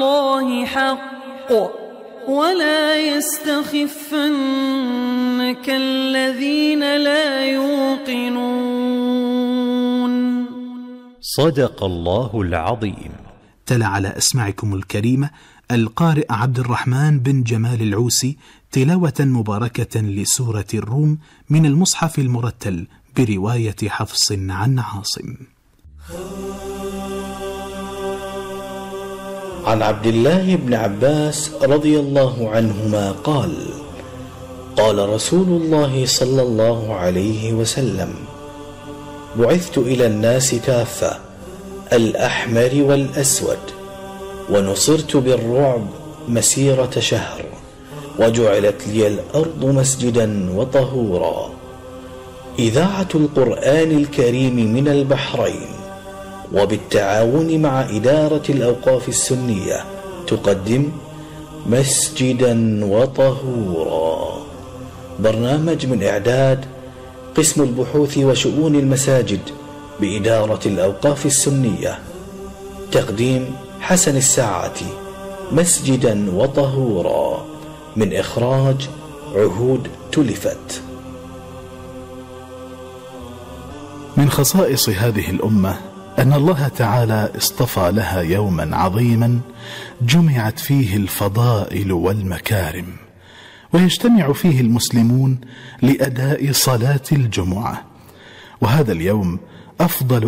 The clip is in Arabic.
الله حق ولا يستخفنك الذين لا يوقنون. صدق الله العظيم. تلا على أسماعكم الكريمة القارئ عبد الرحمن بن جمال العوسي تلاوة مباركة لسورة الروم من المصحف المرتل برواية حفص عن عاصم. عن عبد الله بن عباس رضي الله عنهما قال: قال رسول الله صلى الله عليه وسلم: بعثت إلى الناس كافة، الأحمر والأسود، ونصرت بالرعب مسيرة شهر، وجعلت لي الأرض مسجدا وطهورا. إذاعة القرآن الكريم من البحرين وبالتعاون مع إدارة الأوقاف السنية تقدم مسجدا وطهورا، برنامج من إعداد قسم البحوث وشؤون المساجد بإدارة الأوقاف السنية. تقديم حسن الساعاتي. مسجدا وطهورا، من إخراج عهود تلفت. من خصائص هذه الأمة أن الله تعالى اصطفى لها يوما عظيما جمعت فيه الفضائل والمكارم، ويجتمع فيه المسلمون لأداء صلاة الجمعة، وهذا اليوم أفضل